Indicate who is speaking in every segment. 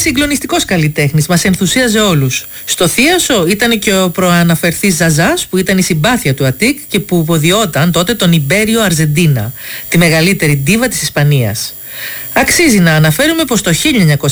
Speaker 1: συγκλονιστικός καλλιτέχνης, μας ενθουσίαζε όλους. Στο θίασο ήταν και ο προαναφερθής Ζαζάς, που ήταν η συμπάθεια του Αττικ και που υποδιόταν τότε τον Ιμπέριο Αρζεντίνα, τη μεγαλύτερη ντίβα της Ισπανίας. Αξίζει να αναφέρουμε πως το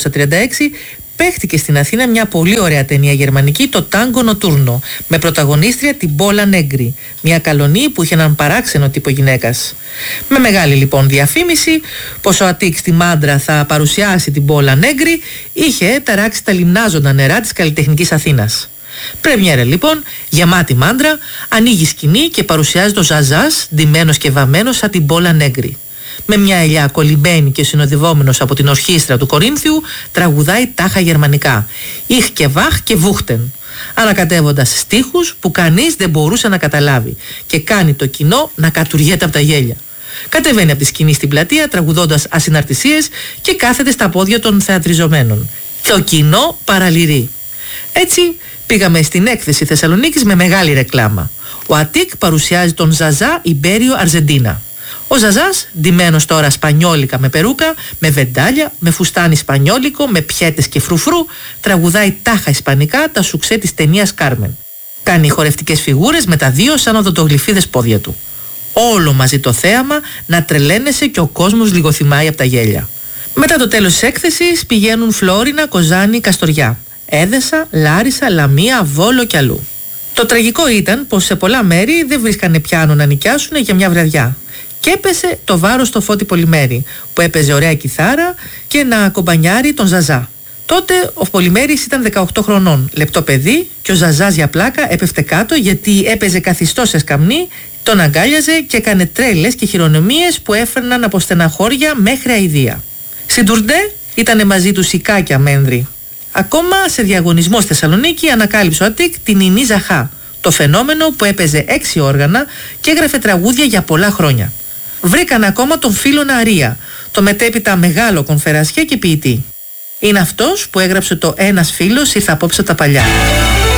Speaker 1: 1936 παίχτηκε στην Αθήνα μια πολύ ωραία ταινία γερμανική, το Τάγκο Νοτούρνο, με πρωταγωνίστρια την Πόλα Νέγκρι, μια καλονή που είχε έναν παράξενο τύπο γυναίκας. Με μεγάλη λοιπόν διαφήμιση πως ο Αττικ στη Μάντρα θα παρουσιάσει την Πόλα Νέγκρι, είχε ταράξει τα λιμνάζοντα νερά της καλλιτεχνικής Αθήνας. Πρεμιέρα λοιπόν, γεμάτη Μάντρα, ανοίγει σκηνή και παρουσιάζει το Ζαζάς, ντυμένος και βαμμένος σαν την Πόλα Νέγκρι. Με μια ελιά κολλημένη και συνοδευόμενος από την ορχήστρα του Κορίνθιου, τραγουδάει τάχα γερμανικά. Ιχ και βαχ και βούχτεν. Ανακατεύοντας στίχους που κανείς δεν μπορούσε να καταλάβει και κάνει το κοινό να κατουργέται από τα γέλια. Κατεβαίνει από τη σκηνή στην πλατεία τραγουδώντας ασυναρτησίες και κάθεται στα πόδια των θεατριζομένων. Το κοινό παραλυρεί. Έτσι πήγαμε στην έκθεση Θεσσαλονίκης με μεγάλη ρεκλάμα. Ο Αττικ παρουσιάζει τον Ζαζά Ιμπέριο Αρζεντίνα. Ο Ζαζάς, ντυμένος τώρα σπανιόλικα με περούκα, με βεντάλια, με φουστάνι σπανιόλικο, με πιέτες και φρουφρού, τραγουδάει τάχα ισπανικά τα σουξέ της ταινίας Κάρμεν. Κάνει χορευτικές φιγούρες με τα δύο σαν οδοντογλυφίδες πόδια του. Όλο μαζί το θέαμα να τρελαίνεσαι και ο κόσμος λιγοθυμάει από τα γέλια. Μετά το τέλος της έκθεσης πηγαίνουν Φλόρινα, Κοζάνη, Καστοριά, Έδεσα, Λάρισα, Λαμία, Βόλο κι αλλού. Το τραγικό ήταν πως σε πολλά μέρη δεν βρίσκανε πιάνο να νοικιάσουν για μια βραδιά. Και έπεσε το βάρος στο Φώτη Πολυμέρη, που έπαιζε ωραία κιθάρα και να κομπανιάρει τον Ζαζά. Τότε ο Πολυμέρης ήταν 18 χρονών, λεπτό παιδί, και ο Ζαζάς για πλάκα έπεφτε κάτω γιατί έπαιζε καθιστό σε σκαμνί, τον αγκάλιαζε και έκανε τρέλες και χειρονομίες που έφερναν από στεναχώρια μέχρι αηδία. Στην τουρντέ ήτανε μαζί του Σικάκια Μένδρη. Ακόμα σε διαγωνισμό στη Θεσσαλονίκη ανακάλυψε ο Αττικ την Ινή Ζαχά, το φαινόμενο που έπαιζε 6 όργανα και έγραφε τραγούδια για πολλά χρόνια. Βρήκαν ακόμα τον φίλο Ναρία, το μετέπειτα μεγάλο κονφερασιέ και ποιητή. Είναι αυτός που έγραψε το «Ένας φίλος ήρθε απόψε τα παλιά».